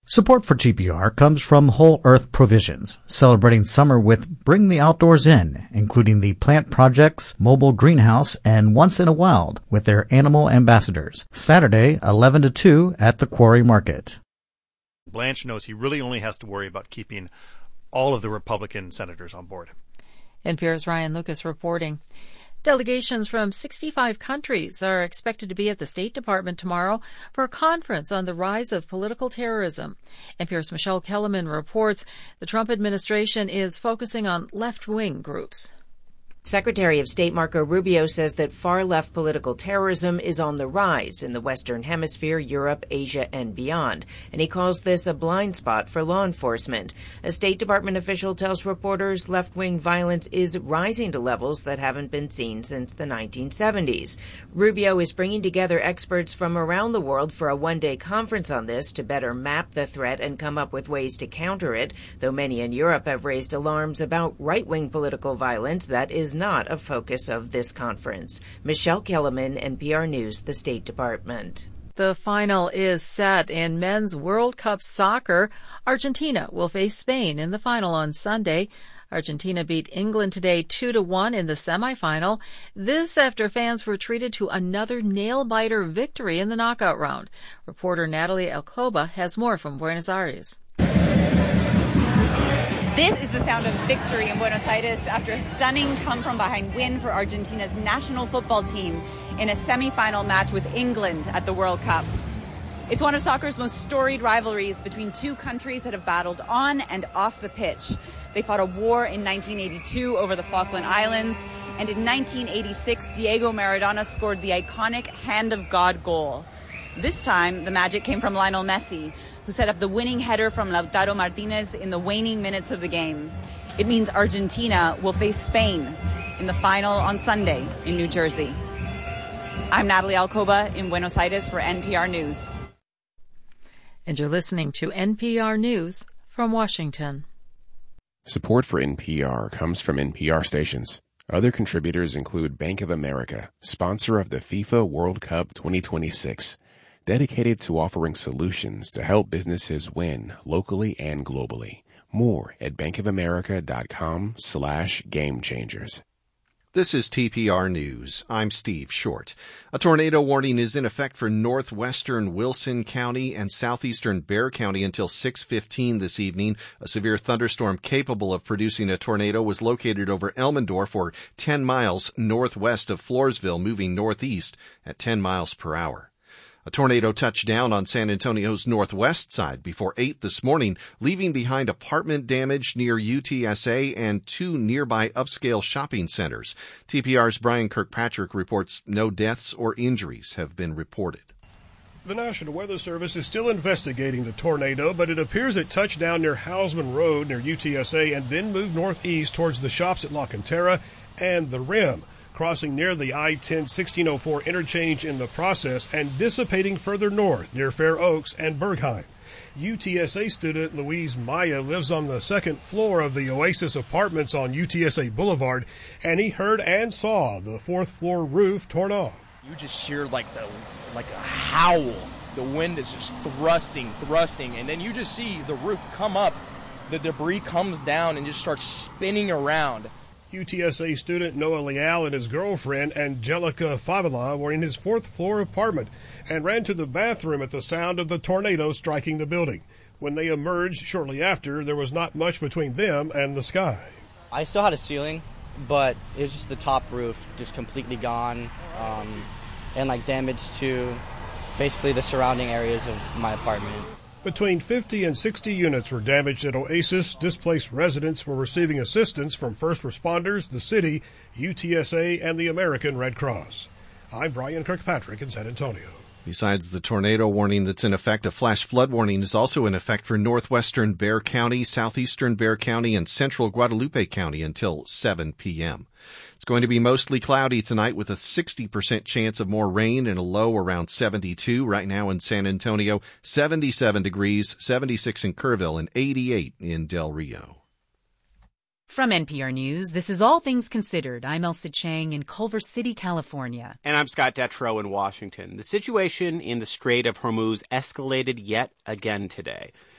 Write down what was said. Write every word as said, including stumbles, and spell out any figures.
Support for T P R comes from Whole Earth Provisions, celebrating summer with Bring the Outdoors In, including the Plant Projects, Mobile Greenhouse, and Once in a Wild with their animal ambassadors. Saturday, eleven to two at the Quarry Market. Blanche knows he really only has to worry about keeping all of the Republican senators on board. N P R's Ryan Lucas reporting. Delegations from sixty-five countries are expected to be at the State Department tomorrow for a conference on the rise of political terrorism. N P R's Michelle Kellerman reports the Trump administration is focusing on left-wing groups. Secretary of State Marco Rubio says that far-left political terrorism is on the rise in the Western Hemisphere, Europe, Asia, and beyond, and he calls this a blind spot for law enforcement. A State Department official tells reporters left-wing violence is rising to levels that haven't been seen since the nineteen seventies. Rubio is bringing together experts from around the world for a one-day conference on this to better map the threat and come up with ways to counter it, though many in Europe have raised alarms about right-wing political violence that is not a focus of this conference. Michelle Kellerman, N P R News, the State Department. The final is set in men's World Cup soccer. Argentina will face Spain in the final on Sunday. Argentina beat England today two to one in the semifinal. This after fans were treated to another nail-biter victory in the knockout round. Reporter Natalie Alcoba has more from Buenos Aires. This is the sound of victory in Buenos Aires after a stunning come-from-behind win for Argentina's national football team in a semifinal match with England at the World Cup. It's one of soccer's most storied rivalries between two countries that have battled on and off the pitch. They fought a war in nineteen eighty-two over the Falkland Islands, and in nineteen eighty-six, Diego Maradona scored the iconic Hand of God goal. This time, the magic came from Lionel Messi, who set up the winning header from Lautaro Martinez in the waning minutes of the game. It means Argentina will face Spain in the final on Sunday in New Jersey. I'm Natalie Alcoba in Buenos Aires for N P R News. And you're listening to N P R News from Washington. Support for N P R comes from N P R stations. Other contributors include Bank of America, sponsor of the FIFA World Cup twenty twenty-six, dedicated to offering solutions to help businesses win locally and globally. More at bankofamerica.com slash game changers. This is T P R News. I'm Steve Short. A tornado warning is in effect for northwestern Wilson County and southeastern Bexar County until six fifteen this evening. A severe thunderstorm capable of producing a tornado was located over Elmendorf, or ten miles northwest of Floresville, moving northeast at ten miles per hour. A tornado touched down on San Antonio's northwest side before eight this morning, leaving behind apartment damage near U T S A and two nearby upscale shopping centers. T P R's Brian Kirkpatrick reports no deaths or injuries have been reported. The National Weather Service is still investigating the tornado, but it appears it touched down near Hausman Road near U T S A and then moved northeast towards the shops at La Cantera and the Rim, crossing near the I ten sixteen oh four interchange in the process and dissipating further north near Fair Oaks and Bergheim. U T S A student Louise Maya lives on the second floor of the Oasis Apartments on U T S A Boulevard, and he heard and saw the fourth floor roof torn off. You just hear like the like a howl. The wind is just thrusting, thrusting, and then you just see the roof come up. The debris comes down and just starts spinning around. U T S A student Noah Leal and his girlfriend, Angelica Favela, were in his fourth floor apartment and ran to the bathroom at the sound of the tornado striking the building. When they emerged shortly after, there was not much between them and the sky. I still had a ceiling, but it was just the top roof just completely gone, um, and like damage to basically the surrounding areas of my apartment. Between fifty and sixty units were damaged at Oasis. Displaced residents were receiving assistance from first responders, the city, U T S A, and the American Red Cross. I'm Brian Kirkpatrick in San Antonio. Besides the tornado warning that's in effect, a flash flood warning is also in effect for northwestern Bexar County, southeastern Bexar County, and central Guadalupe County until seven p.m. It's going to be mostly cloudy tonight with a sixty percent chance of more rain and a low around seventy-two. Right now in San Antonio, seventy-seven degrees, seventy-six in Kerrville, and eighty-eight in Del Rio. From N P R News, this is All Things Considered. I'm Elsa Chang in Culver City, California. And I'm Scott Detrow in Washington. The situation in the Strait of Hormuz escalated yet again today.